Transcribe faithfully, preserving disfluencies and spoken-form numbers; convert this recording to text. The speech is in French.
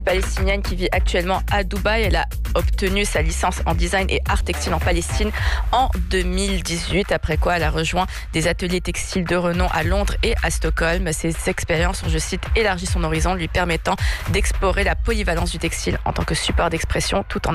Palestinienne qui vit actuellement à Dubaï. Elle a obtenu sa licence en design et art textile en Palestine en deux mille dix-huit, après quoi elle a rejoint des ateliers textiles de renom à Londres et à Stockholm. Ces expériences ont, je cite, élargi son horizon, lui permettant d'explorer la polyvalence du textile en tant que support d'expression tout en